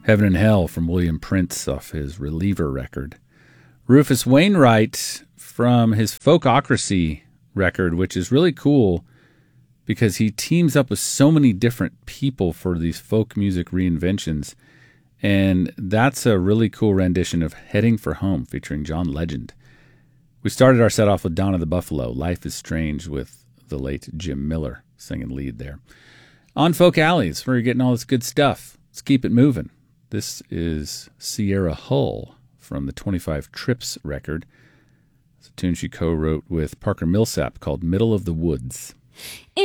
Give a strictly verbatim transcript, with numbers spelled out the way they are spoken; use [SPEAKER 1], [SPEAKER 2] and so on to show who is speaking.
[SPEAKER 1] Heaven and Hell from William Prince off his Reliever record. Rufus Wainwright from his Folkocracy record, which is really cool because he teams up with so many different people for these folk music reinventions. And that's a really cool rendition of Heading for Home featuring John Legend. We started our set off with Donna the Buffalo, Life is Strange, with the late Jim Miller singing lead there. On Folk Alleys, where you're getting all this good stuff. Let's keep it moving. This is Sierra Hull from the twenty-five Trips record. It's a tune she co-wrote with Parker Millsap called Middle of the Woods.